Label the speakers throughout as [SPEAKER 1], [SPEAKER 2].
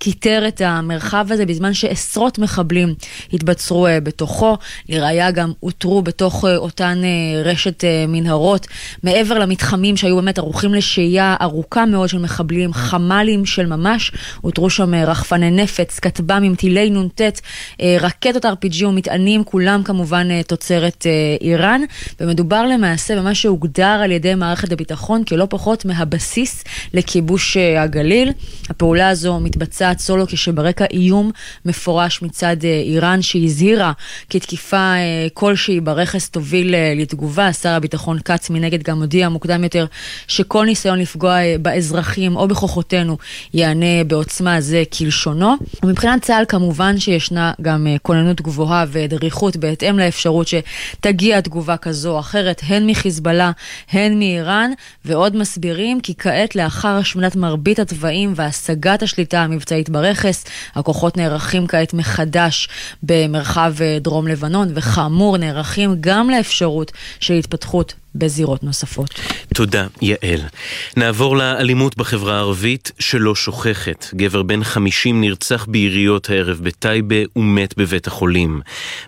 [SPEAKER 1] כיתר את המרחב הזה בזמן שעשרות מחבלים התבצרו בתוכו. לראיה גם הותרו בתוך אותן רשת מנהרות, מעבר למתחמים שהיו באמת ערוכים לשהייה ארוכה מאוד של מחבלים, חמלים של ממש, הותרו שם רחפני נפץ, כטב"מים, טילי נ"ט, רקטות RPG ומטענים, כולם כמובן תוצרת איראן, ומדובר למעשה במה שהוגדר על ידי מערכת הביטחון כלא פחות מהבסיס לכיבוש הגליל. הפעולה הזו מתבצעת סולו כשברקע איום מפורש מצד איראן שהזהירה כי תקיפה כלשהי ברכס תוביל לתגובה. שר הביטחון קץ מנגד גם הודיע מוקדם יותר שכל ניסיון לפגוע באזרחים או בכוחותינו יענה בעוצמה זה כלשונו. ומבחינת צה"ל כמובן שישנה גם כוננות גבוהה ודריכות בהתאם לאפשרות שתגיע תגובה כזו או אחרת, הן מחיזבאללה הן מאיראן, ועוד מסבירים כי כעת לאחר השמדת מרבית התוואים והשגת השליטה המבצעית ברכס, הכוחות נערכים כעת מחדש במרחב דרום לבנון, וכאמור נערכים גם לאפשרות של התפתחות בזירות נוספות.
[SPEAKER 2] תודה, יעל. נעבור לאלימות בחברה הערבית שלא שוכחת. גבר בן 50 נרצח ביריות הערב בטייבה ומת בבית החולים.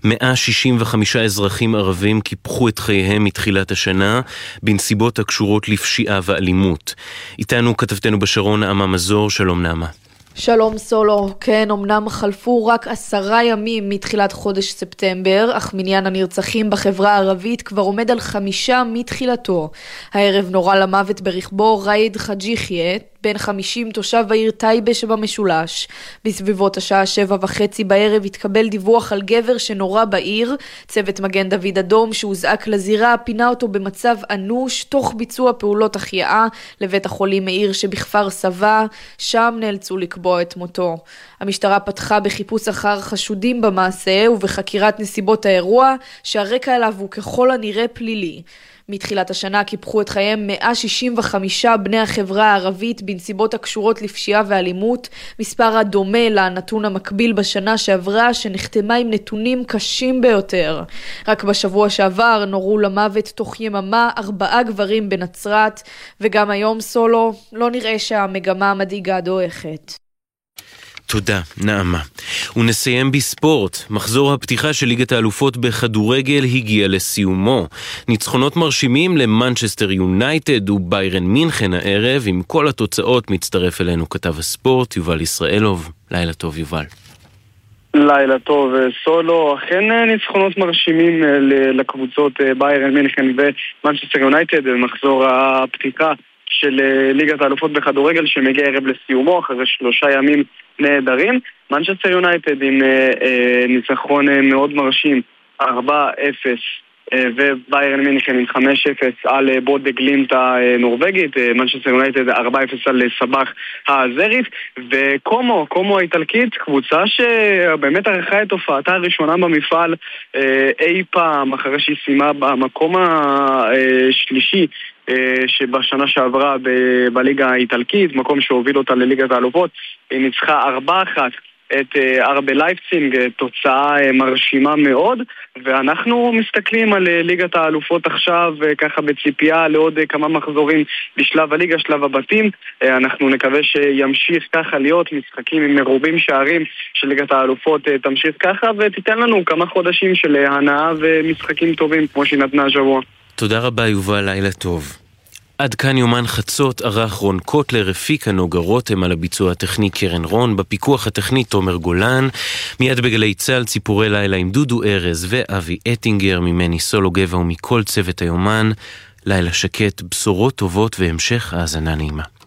[SPEAKER 2] 165 אזרחים ערבים קיפחו את חייהם מתחילת השנה בנסיבות הקשורות לפשיעה ואלימות. איתנו כתבתנו בשרון נעמה מזור. שלום נעמה.
[SPEAKER 3] שלום סולו, כן, אמנם חלפו רק 10 ימים מתחילת חודש ספטמבר, אך מניין הנרצחים בחברה הערבית כבר עומד על 5 מתחילתו. הערב נורה למוות ברכבו ראיד חג'יחיה, בן 50 תושב העיר טייבה שבמשולש. בסביבות השעה 7:30 בערב התקבל דיווח על גבר שנורה בעיר. צוות מגן דוד אדום שהוזעק לזירה פינה אותו במצב אנוש תוך ביצוע פעולות החייאה לבית החולים מאיר שבכפר סבא, שם נאלצו לקבוע את מותו. המשטרה פתחה בחיפוש אחר חשודים במעשה ובחקירת נסיבות האירוע שהרקע אליו הוא ככל הנראה פלילי. מתחילת השנה קיפחו את חייהם 165 בני החברה הערבית בנסיבות הקשורות לפשיעה ואלימות, מספר הדומה לנתון המקביל בשנה שעברה שנחתמה עם נתונים קשים ביותר. רק בשבוע שעבר נורו למוות תוך יממה 4 גברים בנצרת, וגם היום סולו לא נראה שהמגמה המדאיגה דועכת.
[SPEAKER 2] תודה, נעמה. ונסיים בספורט. מחזור הפתיחה של ליגת האלופות בכדורגל הגיע לסיומו. ניצחונות מרשימים למנצ'סטר יונייטד וביירן מינכן הערב. עם כל התוצאות מצטרף אלינו כתב הספורט יובל ישראלוב. לילה טוב יובל.
[SPEAKER 4] לילה טוב סולו. אכן ניצחונות מרשימים לקבוצות ביירן מינכן ומנצ'סטר יונייטד במחזור הפתיחה של ליגת האלופות בכדורגל שמגיע ערב לסיומו אחרי 3 ימים נהדרים. מנצ'סטר יונייטד עם ניצחון מאוד מרשים 4-0 וביירן מינכן עם 5-0 על בודה גלימט הנורווגית, מנצ'סטר יונייטד 4-0 על סבח האזרית, וקומו האיטלקית, קבוצה שבאמת ערכה את הופעתה הראשונה במפעל אי פעם אחרי שהיא סיימה במקום השלישי שבשנה שעברה בליגה האיטלקית, מקום שהוביל אותה לליגת האלופות. היא ניצחה 4-1 את ארבי לייפציג, תוצאה מרשימה מאוד, ואנחנו מסתכלים על ליגת האלופות עכשיו ככה בציפייה לעוד כמה מחזורים בשלב הליגה, שלב הבתים. אנחנו נקווה שימשיך ככה להיות משחקים עם מרובים שערים של ליגת האלופות תמשיך ככה ותיתן לנו כמה חודשים של הנאה ומשחקים טובים כמו שהיא נתנה השבוע.
[SPEAKER 2] תודה רבה יובל, לילה טוב. עד כאן יומן חצות, ערך רון קוטלר, הפיקה נוגה רותם, על הביצוע הטכני קרן רון, בפיקוח הטכני תומר גולן, מיד בגלי צהל ציפורי לילה עם דודו ארז ואבי אטינגר, ממני סולו גבע ומכל צוות היומן. לילה שקט, בשורות טובות והמשך האזנה נעימה.